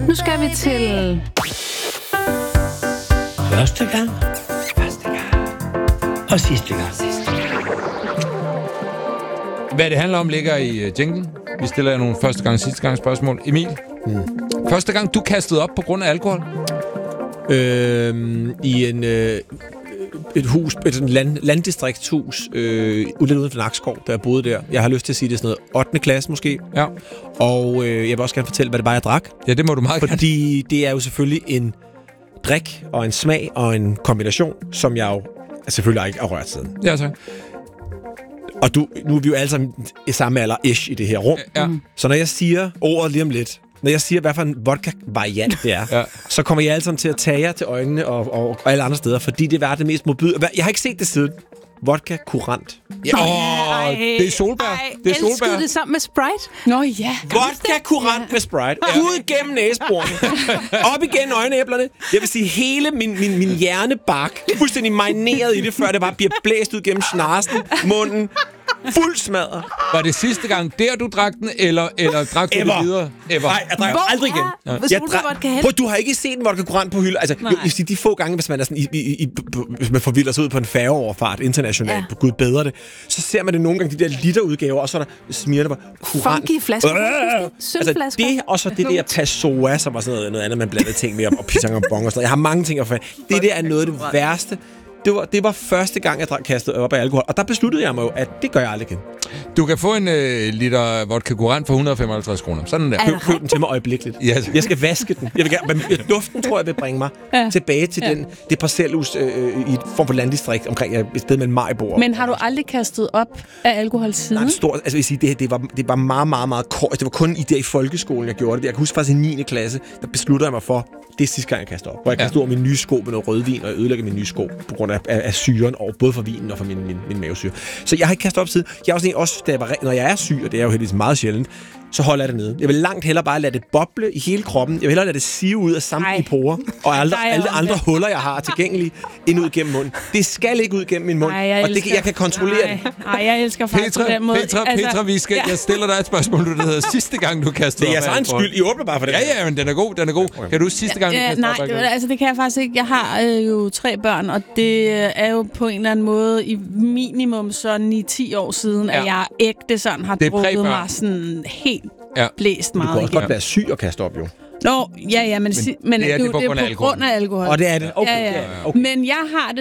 Nu skal vi til... Første gang. Og sidste gang. Hvad det handler om, ligger i jinglen. Vi stiller jer nogle første gang og sidste gang spørgsmål. Emil, første gang du kastede op på grund af alkohol? I et hus, et landdistriktshus, lidt uden for Nakskov, da jeg boede der. Jeg har lyst til at sige, det er sådan noget 8. klasse måske. Ja. Og jeg vil også gerne fortælle, hvad det var, jeg drak. Ja, det må du meget gerne. Fordi det er jo selvfølgelig en drik og en smag og en kombination, som jeg jo selvfølgelig ikke har rørt siden. Ja, tak. Og nu er vi jo alle sammen i samme alder-ish i det her rum. Ja. Så når jeg siger ordet lige om lidt, når jeg siger, hvad for en vodka-variant det er, Ja. så kommer jeg alle sammen til at tage jer til øjnene og alle andre steder, fordi det er det mest modbydelige. Jeg har ikke set det siden. Vodka kurant. Ja. Det er solbær. Det er solbær. Elskede det sammen med Sprite? Nå ja. Vodka kurant med Sprite. Ud gennem næseborene. Op igen øjenæblerne. Jeg vil sige, hele min hjernebark fuldstændig marineret i det, før det bare bliver blæst ud gennem snarsen, munden. Fuld smadret. Var det sidste gang, der du drak den, eller drak du det videre? Ever. Nej, jeg drikker aldrig igen. Du har ikke set en vodka kurant på hylde. Altså, de få gange, hvis man er sådan hvis man forvilder sig ud på en færgeoverfart internationalt, på Gud bedre det, så ser man det nogle gange, de der literudgaver, og så er der smiger der bare kurant. Funky flasker. Altså det, og så det der Passoa, som var sådan noget andet, man blandede ting med, og pisang og bong og sådan noget. Jeg har mange ting at få. Det der er noget af det værste. Det var første gang, jeg kastede op af alkohol, og der besluttede jeg mig jo, at det gør jeg aldrig igen. Du kan få en liter vodka kurant for 155 kroner. Sådan der. Køb den til mig øjeblikkeligt. Yes. Jeg skal vaske den. Duften tror jeg vil bringe mig tilbage til det parcelhus i et form for landdistrikt omkring et sted mellem Maribo. Men har du aldrig kastet op af alkohol siden? Nej, stort. Altså, jeg vil sige, det var meget, meget, meget kort. Det var kun i folkeskolen, jeg gjorde det. Jeg kan huske faktisk i 9. klasse, der besluttede jeg mig for, det er sidste gang, jeg kastede op. Hvor jeg kastede over mine nye sko med noget rødvin, og jeg ødelægger mine nye sko på grund af syren, og både for vinen og for min mavesyre. Så jeg har ikke kastet op siden. Jeg er også når jeg er syg, og det er jo heldigvis meget sjældent, så holder jeg det nede. Jeg vil langt hellere bare lade det boble i hele kroppen. Jeg vil hellere lade det sive ud af samtlige porer, og alle andre huller, jeg har tilgængelige, ind ud gennem munden. Det skal ikke ud gennem min mund, og jeg kan kontrollere det. Nej, jeg elsker faktisk på den måde. Petra, jeg stiller dig et spørgsmål, du hedder sidste gang, du kastede op. Det er jeres egen skyld. I åbner bare for det. Ja, men den er god. Kan du sidste gang, du kastede op? Nej, altså det kan jeg faktisk ikke. Jeg har jo 3 børn, og det er jo på en eller anden måde i minimum sådan 9-10 år siden, at jeg ægte sådan har drukket mig sådan helt blæst meget. Du kan også godt være syg og kaste op, jo. Nå, men det er på grund af alkohol. Og det er det. Okay. Men jeg har det